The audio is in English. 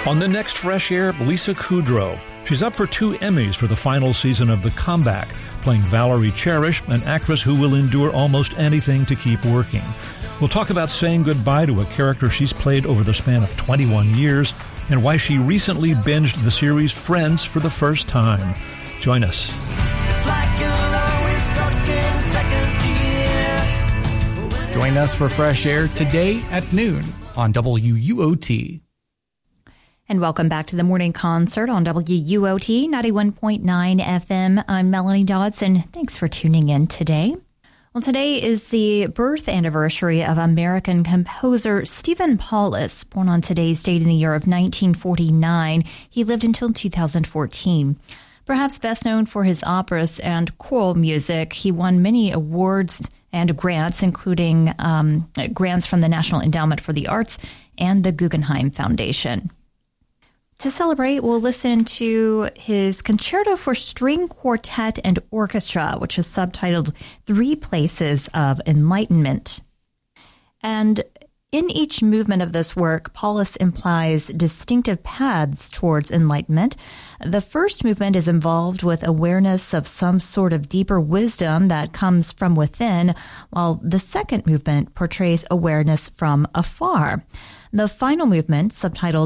On the next Fresh Air, Lisa Kudrow. She's up for 2 Emmys for the final season of The Comeback, playing Valerie Cherish, an actress who will endure almost anything to keep working. We'll talk about saying goodbye to a character she's played over the span of 21 years and why she recently binged the series Friends for the first time. Join us. It's like you're always stuck in second gear. Join us for Fresh Air today at noon on WUOT. And welcome back to the morning concert on WUOT 91.9 FM. I'm Melanie Dodson. Thanks for tuning in today. Well, today is the birth anniversary of American composer Stephen Paulus, born on today's date in the year of 1949. He lived until 2014. Perhaps best known for his operas and choral music, he won many awards and grants, including grants from the National Endowment for the Arts and the Guggenheim Foundation. To celebrate, we'll listen to his Concerto for String Quartet and Orchestra, which is subtitled 3 Places of Enlightenment. And in each movement of this work, Paulus implies distinctive paths towards enlightenment. The first movement is involved with awareness of some sort of deeper wisdom that comes from within, while the second movement portrays awareness from afar. The final movement, subtitled